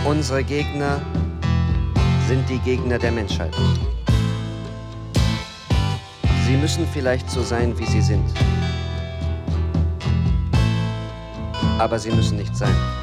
Unsere Gegner sind die Gegner der Menschheit. Sie müssen vielleicht so sein, wie sie sind. Aber sie müssen nicht sein.